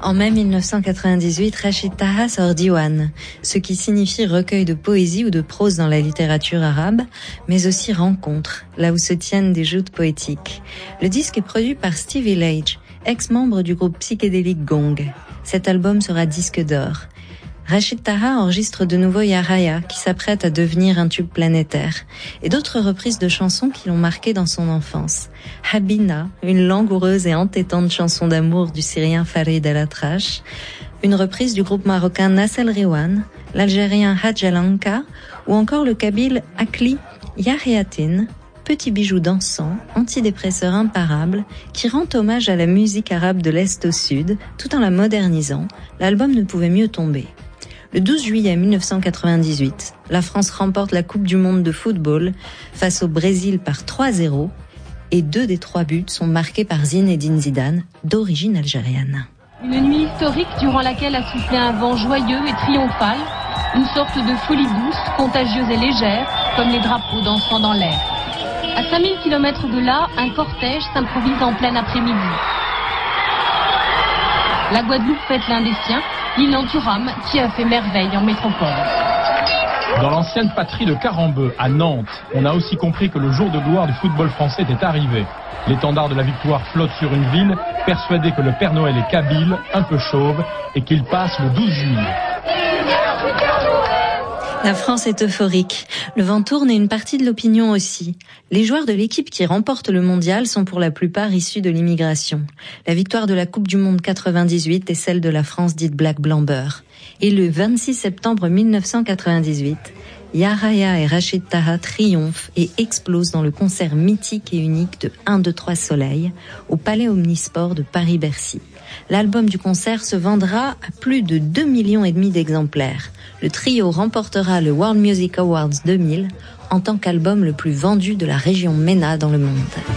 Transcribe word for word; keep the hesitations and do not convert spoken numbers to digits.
En mai mille neuf cent quatre-vingt-dix-huit, Rachid Taha sort Diwan, ce qui signifie recueil de poésie ou de prose dans la littérature arabe, mais aussi rencontre, là où se tiennent des joutes poétiques. Le disque est produit par Steve Village, ex-membre du groupe psychédélique Gong. Cet album sera disque d'or. Rachid Taha enregistre de nouveau Ya Raya, qui s'apprête à devenir un tube planétaire, et d'autres reprises de chansons qui l'ont marqué dans son enfance. Habina, une langoureuse et entêtante chanson d'amour du Syrien Farid El-Atrache, une reprise du groupe marocain Nas El Riwan, l'Algérien Hadj El Anka, ou encore le Kabyle Akli Yahiatin, petit bijou dansant, antidépresseur imparable, qui rend hommage à la musique arabe de l'Est au Sud, tout en la modernisant. L'album ne pouvait mieux tomber. Le douze juillet mille neuf cent quatre-vingt-dix-huit, la France remporte la Coupe du monde de football face au Brésil par trois zéro et deux des trois buts sont marqués par Zinedine Zidane, d'origine algérienne. Une nuit historique durant laquelle a soufflé un vent joyeux et triomphal, une sorte de folie douce, contagieuse et légère, comme les drapeaux dansant dans l'air. À cinq mille kilomètres de là, un cortège s'improvise en plein après-midi. La Guadeloupe fête l'un des siens, l'île Anturam, qui a fait merveille en métropole. Dans l'ancienne patrie de Carambeu, à Nantes, on a aussi compris que le jour de gloire du football français était arrivé. L'étendard de la victoire flotte sur une ville, persuadé que le Père Noël est kabyle, un peu chauve, et qu'il passe le douze juillet. La France est euphorique. Le vent tourne et une partie de l'opinion aussi. Les joueurs de l'équipe qui remporte le mondial sont pour la plupart issus de l'immigration. La victoire de la Coupe du monde quatre-vingt-dix-huit est celle de la France dite Black Blamber. Et le vingt-six septembre mille neuf cent quatre-vingt-dix-huit, Ya Raya et Rachid Taha triomphent et explosent dans le concert mythique et unique de un, deux, trois Soleil au Palais Omnisport de Paris-Bercy. L'album du concert se vendra à plus de deux millions et demi d'exemplaires. Le trio remportera le World Music Awards deux mille en tant qu'album le plus vendu de la région MENA dans le monde.